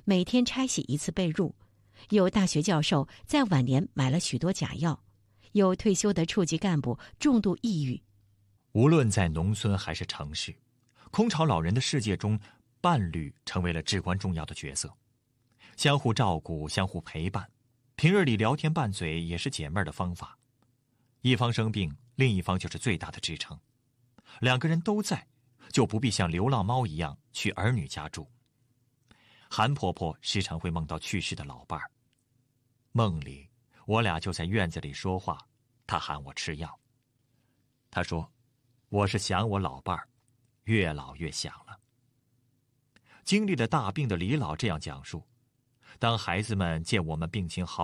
每天拆洗一次被褥，有大学教授在晚年买了许多假药，有退休的处级干部重度抑郁。 无论在农村还是城市，空巢老人的世界中，伴侣成为了至关重要的角色，相互照顾，相互陪伴，平日里聊天拌嘴也是解闷的方法。一方生病，另一方就是最大的支撑。两个人都在，就不必像流浪猫一样去儿女家住。韩婆婆时常会梦到去世的老伴儿，梦里我俩就在院子里说话，她喊我吃药。她说我是想我老伴儿，越老越想了。经历了大病的李老这样讲述，当孩子们见我们病情好